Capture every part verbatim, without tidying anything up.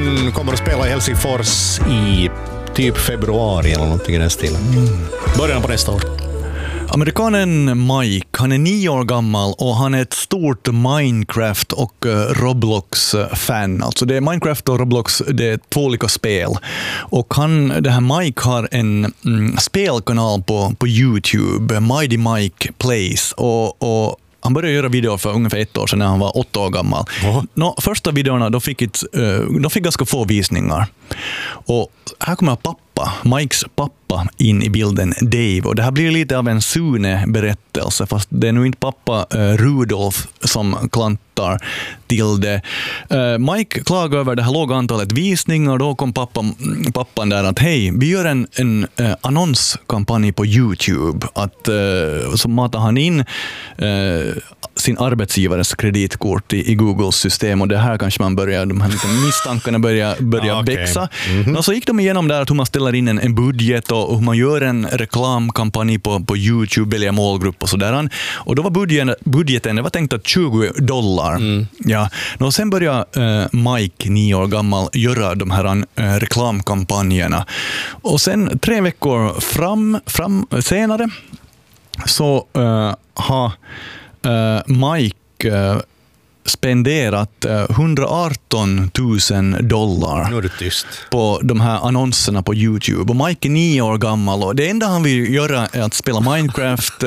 Han kommer att spela i Helsingfors i typ februari eller någonting i den stilen. Mm. Början på nästa år. Amerikanen Mike, han är nio år gammal och han är ett stort Minecraft och Roblox-fan. Alltså det är Minecraft och Roblox, det är två olika spel. Och han, det här Mike har en mm, spelkanal på, på YouTube, Mighty Mike Plays. Och, och han började göra videor för ungefär ett år sedan när han var åtta år gammal. Oh. Nå, första videorna då fick, ett, de fick ganska få visningar. Och här kommer pappa, Mikes pappa in i bilden, Dave. Och det här blir lite av en Sune-berättelse, fast det är nu inte pappa uh, Rudolf som klantar till det. Uh, Mike klagar över det här låga antalet visningar, och då kom pappa, pappan där att hej, vi gör en, en uh, annonskampanj på YouTube. Att, uh, så matar han in uh, sin arbetsgivares kreditkort i, i Googles system, och det här kanske man börjar, de här liksom misstankarna börjar, börjar ah, okay. växa. Mm-hmm. Och så gick de igenom där att hur man ställer in en, en budget och hur man gör en reklamkampanj på, på YouTube, välja målgrupp och sådär. Och då var budgeten, budgeten det var tänkt att tjugo dollar. Mm. Ja. Och sen började uh, Mike, nio år gammal, göra de här uh, reklamkampanjerna. Och sen tre veckor fram, fram senare så uh, har uh, Mike uh, spenderat hundraarton tusen dollar nu är det tyst. på de här annonserna på YouTube. Och Mike är nio år gammal, och det enda han vill göra är att spela Minecraft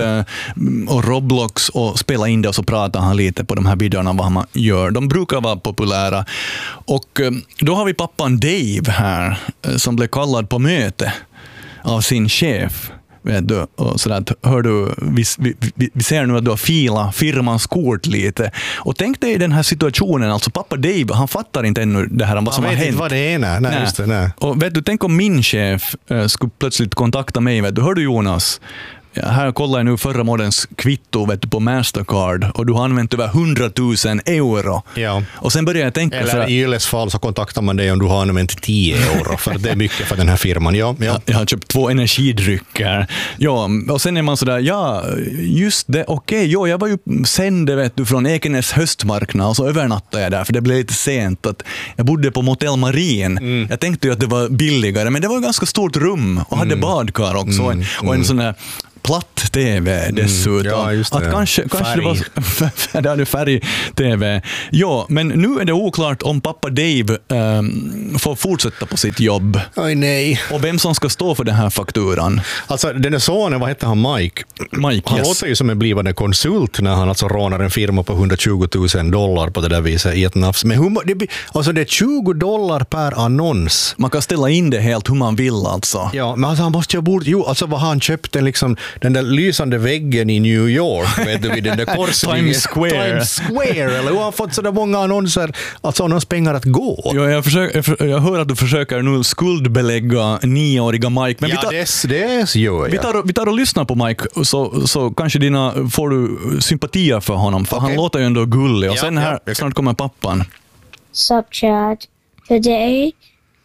och Roblox och spela in det, och så pratar han lite på de här videorna vad han gör. De brukar vara populära. Och då har vi pappan Dave här som blev kallad på möte av sin chef. Vet du, och så att, hör du, vi, vi, vi ser nu att du har filat firmans kort lite. Och tänk dig den här situationen, alltså pappa Dave, han fattar inte ännu det här, vad han som har hänt. hänt. Inte vad det är, nej. nej, just det, nej. Och vet du, tänk om min chef äh, skulle plötsligt kontakta mig, vet du, hör du Jonas, ja, här kollar jag nu förra månadens kvitto, vet du, på Mastercard, och du har använt över hundratusen euro. Ja. Och sen börjar jag tänka... Eller så, i Ylles fall så kontaktar man dig om du har använt tio euro, för det är mycket för den här firman. Ja, ja. Jag har köpt två energidrycker. Ja, och sen är man sådär, ja, just det, okej, okay, jo, jag var ju sände, vet du, från Ekenäs höstmarknad, och så övernattade jag där, för det blev lite sent. Att jag bodde på Motel Marin. Mm. Jag tänkte ju att det var billigare, men det var ett ganska stort rum, och hade mm. badkar också, mm. och en sån där platt tv dessutom. Mm, ja, just det. Att kanske, kanske det var det hade färg-tv. Ja, men nu är det oklart om pappa Dave um, får fortsätta på sitt jobb. Oj, nej. Och vem som ska stå för den här fakturan. Alltså, den är sonen, vad heter han, Mike? Mike, han yes. låter ju som en blivande konsult när han alltså rånar en firma på hundratjugo tusen dollar på det där viset i ett nafs. Men hur, det, alltså det är tjugo dollar per annons. Man kan ställa in det helt hur man vill alltså. Ja, men alltså han måste ju bort, jo, alltså vad han köpte liksom den där lysande väggen i New York, vet du, vid den där korsningen. Times Square. Times Square, eller hur har fått så där många annonser, alltså annonspengar att gå. Ja, jag, försöker, jag hör att du försöker nu skuldbelägga nioåriga Mike. Men ja, vi tar, det, det gör jag. Vi tar, vi tar och lyssnar på Mike, så, så kanske dina, får du sympatier för honom, för okay. han låter ju ändå gullig. Och ja, sen här, ja, snart kommer pappan. Sup, Chad? Today,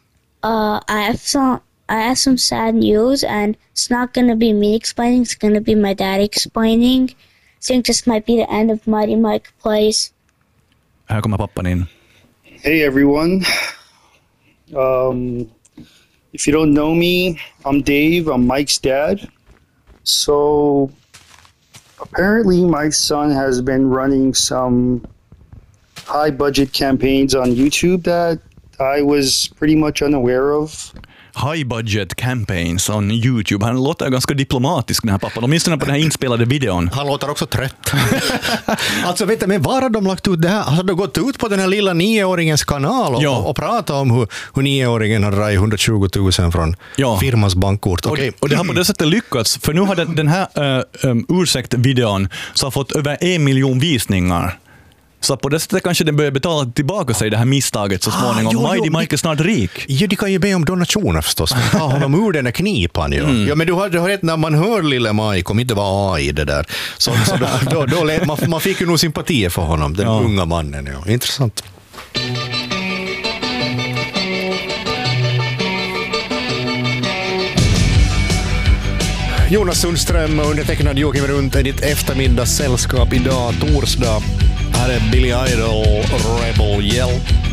uh, I have some I have some sad news, and it's not going to be me explaining, it's going to be my dad explaining. I think this might be the end of Mighty Mike Plays. Här kommer pappan in. Hey everyone. Um, if you don't know me, I'm Dave, I'm Mike's dad. So, apparently my son has been running some high budget campaigns on YouTube that I was pretty much unaware of. High budget campaigns on YouTube. Han låter ganska diplomatisk, den här pappan. Åtminstone på den här inspelade videon. Han låter också trött. Alltså vet du, men var har de lagt ut det här? Har de gått ut på den här lilla nioåringens kanal och, ja. och pratat om hur, hur nioåringen har dragit hundratjugo tusen från ja. firmans bankkort? Okay. Och, och det har på det sättet lyckats. För nu har den, den här uh, um, ursäkt-videon så har fått över en miljon visningar. Så på det sättet kanske den börjar betala tillbaka sig det här misstaget så småningom. Ah, Mighty Mike är snart rik. Ja, de kan ju be om donationer förstås. Ta honom ur den här knipan. Ja, mm. ja men du har, du har rätt, när man hör lille Mike, om inte var A I det där. Så, så då, då, då, då, man, man fick ju nog sympati för honom, den ja. unga mannen. Ja. Intressant. Jonas Sundström och undertecknad Joakim Runt är ditt eftermiddagssällskap idag, torsdag. Här är Billy Idol, Rebel Yell.